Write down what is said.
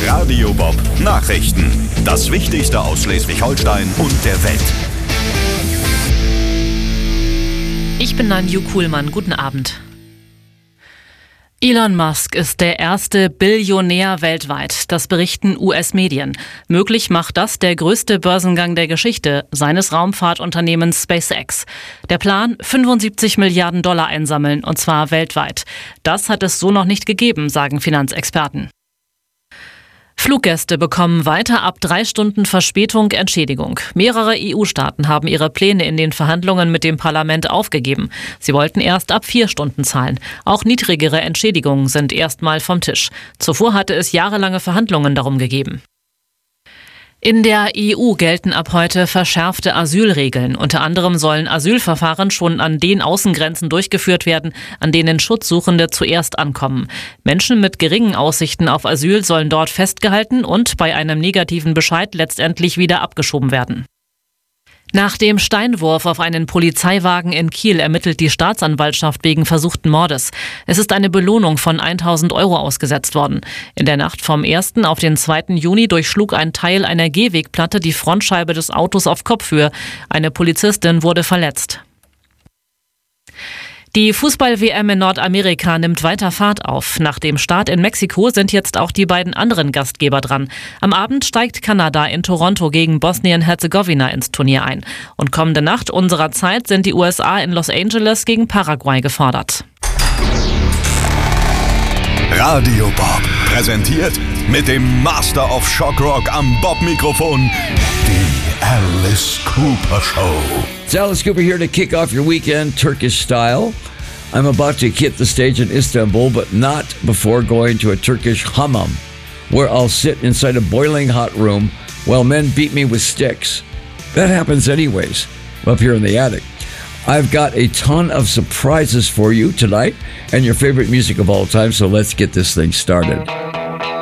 Radio Bob Nachrichten. Das Wichtigste aus Schleswig-Holstein und der Welt. Ich bin Nanju Kuhlmann. Guten Abend. Elon Musk ist der erste Billionär weltweit. Das berichten US-Medien. Möglich macht das der größte Börsengang der Geschichte seines Raumfahrtunternehmens SpaceX. Der Plan, 75 Milliarden Dollar einsammeln, und zwar weltweit. Das hat es so noch nicht gegeben, sagen Finanzexperten. Fluggäste bekommen weiter ab 3 Stunden Verspätung Entschädigung. Mehrere EU-Staaten haben ihre Pläne in den Verhandlungen mit dem Parlament aufgegeben. Sie wollten erst ab 4 Stunden zahlen. Auch niedrigere Entschädigungen sind erstmal vom Tisch. Zuvor hatte es jahrelange Verhandlungen darum gegeben. In der EU gelten ab heute verschärfte Asylregeln. Unter anderem sollen Asylverfahren schon an den Außengrenzen durchgeführt werden, an denen Schutzsuchende zuerst ankommen. Menschen mit geringen Aussichten auf Asyl sollen dort festgehalten und bei einem negativen Bescheid letztendlich wieder abgeschoben werden. Nach dem Steinwurf auf einen Polizeiwagen in Kiel ermittelt die Staatsanwaltschaft wegen versuchten Mordes. Es ist eine Belohnung von 1.000 € ausgesetzt worden. In der Nacht vom 1. auf den 2. Juni durchschlug ein Teil einer Gehwegplatte die Frontscheibe des Autos auf Kopfhöhe. Eine Polizistin wurde verletzt. Die Fußball-WM in Nordamerika nimmt weiter Fahrt auf. Nach dem Start in Mexiko sind jetzt auch die beiden anderen Gastgeber dran. Am Abend steigt Kanada in Toronto gegen Bosnien-Herzegowina ins Turnier ein. Und kommende Nacht unserer Zeit sind die USA in Los Angeles gegen Paraguay gefordert. Radio Bob präsentiert mit dem Master of Shock Rock am Bob-Mikrofon die Alice Cooper Show. It's Alice Cooper here to kick off your weekend Turkish style. I'm about to hit the stage in Istanbul, but not before going to a Turkish hammam, where I'll sit inside a boiling hot room while men beat me with sticks. That happens anyways, up here in the attic. I've got a ton of surprises for you tonight and your favorite music of all time, so let's get this thing started.